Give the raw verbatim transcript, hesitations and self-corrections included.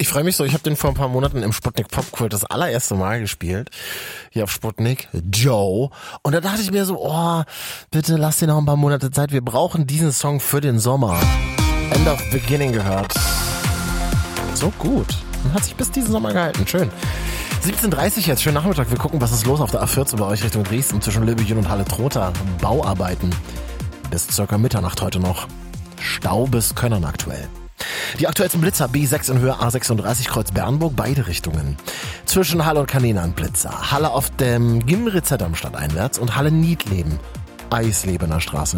Ich freue mich so, ich habe den vor ein paar Monaten im Sputnik Popkult das allererste Mal gespielt. Hier auf Sputnik, Joe. Und da dachte ich mir so, oh, bitte lass dir noch ein paar Monate Zeit. Wir brauchen diesen Song für den Sommer. End of Beginning gehört. So gut. Und hat sich bis diesen Sommer gehalten. Schön. siebzehn Uhr dreißig jetzt, schönen Nachmittag. Wir gucken, was ist los auf der A vierzehn bei euch Richtung Dresden zwischen Löbejün und Halle-Trotha. Bauarbeiten. Bis circa Mitternacht heute noch. Stau bis Könnern aktuell. Die aktuellsten Blitzer B sechs in Höhe A sechsunddreißig Kreuz Bernburg, beide Richtungen. Zwischen Halle und Kanäle ein Blitzer. Halle auf dem Gimritzer Dammstadt einwärts und Halle Niedleben, Eislebener Straße.